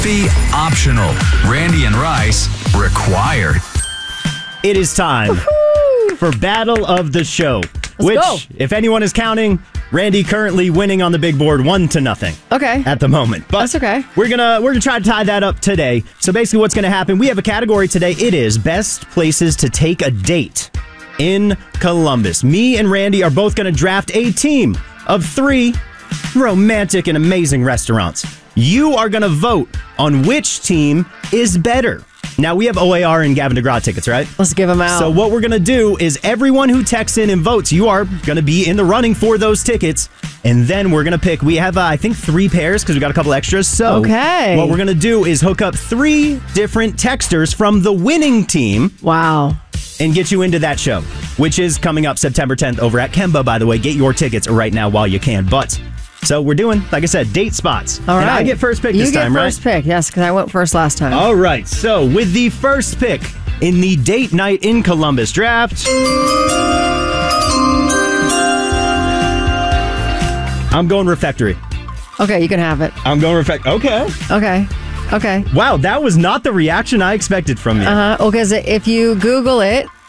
Fee optional. Randy and Rice required. It is time for Battle of the Show. Let's go. If anyone is counting, Randy currently winning on the big board 1-0. Okay. At the moment. But that's okay. We're gonna try to tie that up today. So basically what's gonna happen, we have a category today. It is best places to take a date in Columbus. Me and Randy are both gonna draft a team of 3 romantic and amazing restaurants. You are gonna vote on which team is better. Now, we have OAR and Gavin DeGraw tickets, right? Let's give them out. So what we're going to do is everyone who texts in and votes, you are going to be in the running for those tickets. And then we're going to pick, we have, I think, 3 pairs because we got a couple extras. So what we're going to do is hook up 3 different texters from the winning team. Wow. And get you into that show, which is coming up September 10th over at Kemba, by the way. Get your tickets right now while you can. But... so we're doing, like I said, date spots. All right. And I get first pick this time, right? You get first pick, yes, because I went first last time. All right. So with the first pick in the Date Night in Columbus draft, I'm going Refectory. Okay, you can have it. I'm going Refectory. Okay. Okay. Wow, that was not the reaction I expected from you. Well, because if you Google it,